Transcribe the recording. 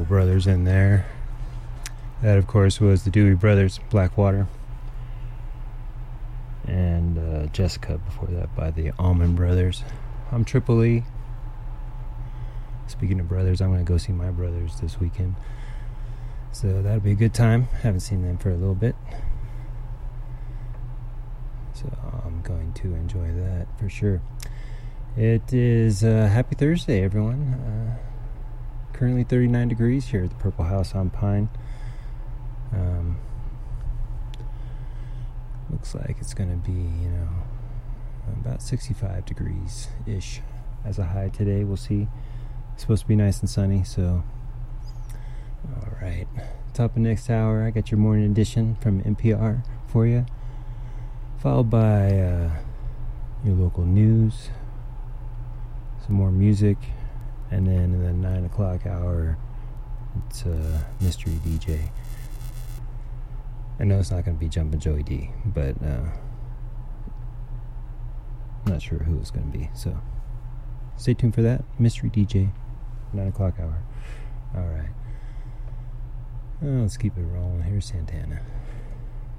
Brothers in there. That, of course, was the Dewey Brothers, Blackwater. And Jessica before that by the Allman Brothers. I'm Triple E. Speaking of brothers, I'm going to go see my brothers this weekend. So that'll be a good time. Haven't seen them for a little bit. So I'm going to enjoy that for sure. It is happy Thursday, everyone. Currently 39 degrees here at the Purple House on Pine. Looks like it's going to be, about 65 degrees-ish as a high today. We'll see. It's supposed to be nice and sunny, so... Alright. Top of next hour, I got your morning edition from NPR for you. Followed by your local news, some more music, and then in the 9 o'clock hour, it's Mystery DJ. I know it's not going to be Jumpin' Joey D, but I'm not sure who it's going to be, so stay tuned for that. Mystery DJ, 9 o'clock hour. Alright. Let's keep it rolling. Here's Santana.